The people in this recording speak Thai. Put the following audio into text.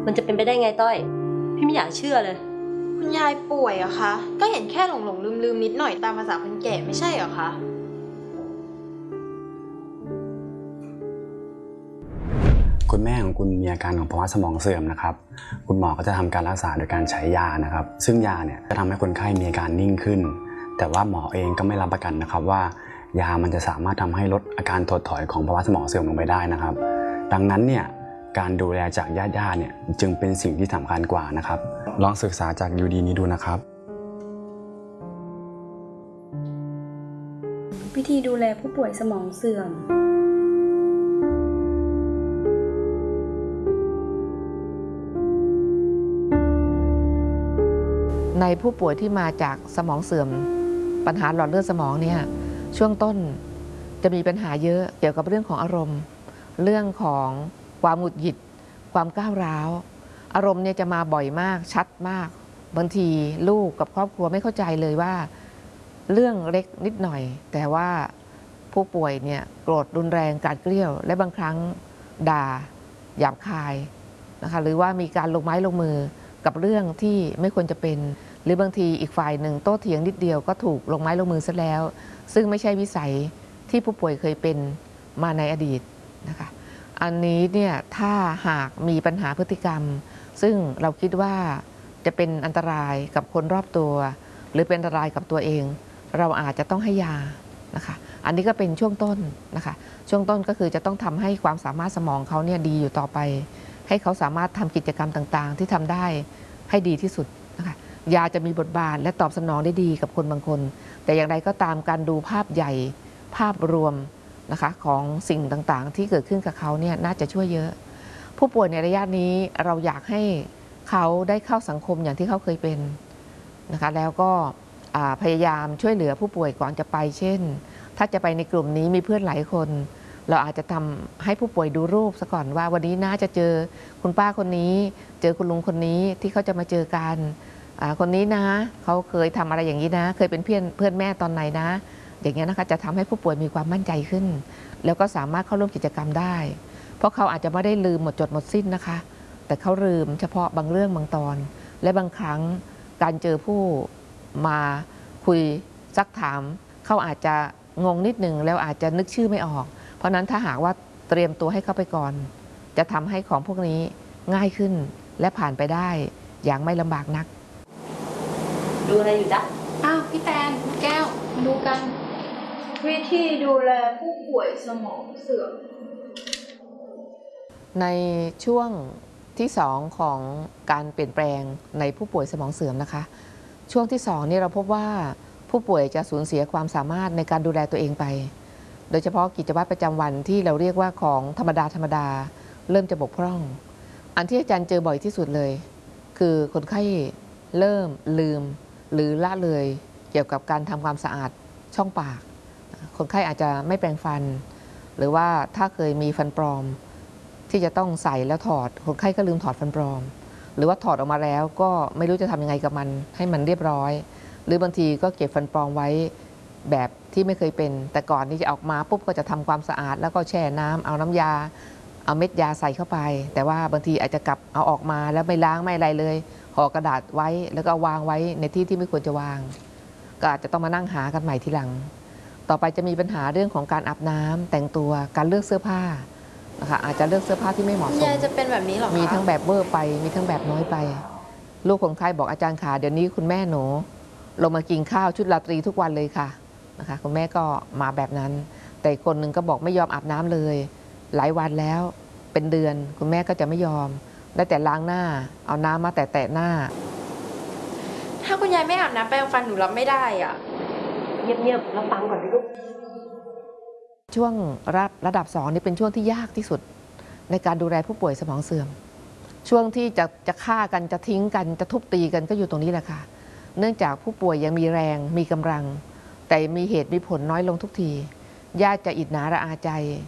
มันจะเป็นไปได้ไงต้อยพี่ไม่อยากเชื่อเลยคุณยายป่วยอะคะก็เห็นแค่หลงลืมนิดหน่อยตามภาษาคนแก่ไม่ใช่เหรอคะคุณแม่ของคุณมีอาการของภาวะสมองเสื่อมนะครับคุณหมอก็จะทำการรักษาโดยการใช้ยานะครับซึ่งยาเนี่ยจะทำให้คนไข้มีอาการนิ่งขึ้นแต่ว่าหมอเองก็ไม่รับประกันนะครับว่ายามันจะสามารถทำให้ลดอาการถดถอยของภาวะสมองเสื่อมลงไปได้นะครับดังนั้นเนี่ยการดูแลจากญาติเนี่ยจึงเป็นสิ่งที่สำคัญกว่านะครับลองศึกษาจากยูดีนี้ดูนะครับวิธีดูแลผู้ป่วยสมองเสื่อมในผู้ป่วยที่มาจากสมองเสื่อมปัญหาหลอดเลือดสมองเนี่ยช่วงต้นจะมีปัญหาเยอะเกี่ยวกับเรื่องของอารมณ์เรื่องของความหงุดหงิดความก้าวร้าวอารมณ์เนี่ยจะมาบ่อยมากชัดมากบางทีลูกกับครอบครัวไม่เข้าใจเลยว่าเรื่องเล็กนิดหน่อยแต่ว่าผู้ป่วยเนี่ยโกรธรุนแรงกราดเกรี้ยวและบางครั้งด่าหยาบคายนะคะหรือว่ามีการลงไม้ลงมือกับเรื่องที่ไม่ควรจะเป็นหรือบางทีอีกฝ่ายหนึ่งโต้เถียงนิดเดียวก็ถูกลงไม้ลงมือซะแล้วซึ่งไม่ใช่วิสัยที่ผู้ป่วยเคยเป็นมาในอดีตนะคะอันนี้เนี่ยถ้าหากมีปัญหาพฤติกรรมซึ่งเราคิดว่าจะเป็นอันตรายกับคนรอบตัวหรือเป็นอันตรายกับตัวเองเราอาจจะต้องให้ยานะคะอันนี้ก็เป็นช่วงต้นนะคะช่วงต้นก็คือจะต้องทำให้ความสามารถสมองเขาเนี่ยดีอยู่ต่อไปให้เขาสามารถทำกิจกรรมต่างๆที่ทำได้ให้ดีที่สุดนะคะยาจะมีบทบาทและตอบสนองได้ดีกับคนบางคนแต่อย่างไรก็ตามการดูภาพใหญ่ภาพรวมนะคะของสิ่งต่างๆที่เกิดขึ้นกับเขาเนี่ยน่าจะช่วยเยอะผู้ป่วยในระยะนี้เราอยากให้เขาได้เข้าสังคมอย่างที่เขาเคยเป็นนะคะแล้วก็พยายามช่วยเหลือผู้ป่วยก่อนจะไปเช่นถ้าจะไปในกลุ่มนี้มีเพื่อนหลายคนเราอาจจะทำให้ผู้ป่วยดูรูปซะก่อนว่าวันนี้น่าจะเจอคุณป้าคนนี้เจอคุณลุงคนนี้ที่เขาจะมาเจอกันคนนี้นะเขาเคยทำอะไรอย่างนี้นะเคยเป็นเพื่อนแม่ตอนไหนนะอย่างเงี้ยนะคะจะทำให้ผู้ป่วยมีความมั่นใจขึ้นแล้วก็สามารถเข้าร่วมกิจกรรมได้เพราะเขาอาจจะไม่ได้ลืมหมดจดหมดสิ้นนะคะแต่เขาลืมเฉพาะบางเรื่องบางตอนและบางครั้งการเจอผู้มาคุยซักถามเขาอาจจะงงนิดหนึ่งแล้วอาจจะนึกชื่อไม่ออกเพราะนั้นถ้าหากว่าเตรียมตัวให้เข้าไปก่อนจะทำให้ของพวกนี้ง่ายขึ้นและผ่านไปได้อย่างไม่ลำบากนักดูอะไรอยู่จ๊ะอ้าวพี่แตนแก้วมาดูกันวิธีดูแลผู้ป่วยสมองเสื่อมในช่วงที่2ของการเปลี่ยนแปลงในผู้ป่วยสมองเสื่อมนะคะช่วงที่2นี่เราพบว่าผู้ป่วยจะสูญเสียความสามารถในการดูแลตัวเองไปโดยเฉพาะกิจวัตรประจำวันที่เราเรียกว่าของธรรมดาเริ่มจะบกพร่องอันที่อาจารย์เจอบ่อยที่สุดเลยคือคนไข้เริ่มลืมหรือละเลยเกี่ยวกับการทำความสะอาดช่องปากคนไข้อาจจะไม่แปรงฟันหรือว่าถ้าเคยมีฟันปลอมที่จะต้องใส่แล้วถอดคนไข้ก็ลืมถอดฟันปลอมหรือว่าถอดออกมาแล้วก็ไม่รู้จะทำยังไงกับมันให้มันเรียบร้อยหรือบางทีก็เก็บฟันปลอมไว้แบบที่ไม่เคยเป็นแต่ก่อนนี้จะออกมาปุ๊บก็จะทำความสะอาดแล้วก็แช่น้ำเอาน้ำยาเอาเม็ดยาใส่เข้าไปแต่ว่าบางทีอาจจะกลับเอาออกมาแล้วไม่ล้างไม่อะไรเลยห่อกระดาษไว้แล้วก็วางไว้ในที่ที่ไม่ควรจะวางก็อาจจะต้องมานั่งหากันใหม่ทีหลังต่อไปจะมีปัญหาเรื่องของการอาบน้ำแต่งตัวการเลือกเสื้อผ้านะคะอาจจะเลือกเสื้อผ้าที่ไม่เหมาะสมจะเป็นแบบนี้หรอคะมีทั้งแบบเวอร์ไปมีทั้งแบบน้อยไปลูกคนไข้บอกอาจารย์ขาเดี๋ยวนี้คุณแม่หนูลงมากินข้าวชุดราตรีทุกวันเลยค่ะนะคะคุณแม่ก็มาแบบนั้นแต่คนหนึ่งก็บอกไม่ยอมอาบน้ำเลยหลายวันแล้วเป็นเดือนคุณแม่ก็จะไม่ยอมได้แต่ล้างหน้าเอาน้ำมาแตะหน้าถ้าคุณยายไม่อาบน้ำแปรงฟันหนูรับไม่ได้อ่ะเงียบๆเราฟังก่อนดิลูกช่วงระดับ2นี่เป็นช่วงที่ยากที่สุดในการดูแลผู้ป่วยสมองเสื่อมช่วงที่จะฆ่ากันจะทิ้งกันจะทุบตีกันก็อยู่ตรงนี้แหละค่ะเนื่องจากผู้ป่วยยังมีแรงมีกำลังแต่มีเหตุมีผลน้อยลงทุกทีญาติจะอิจฉาระอาใจ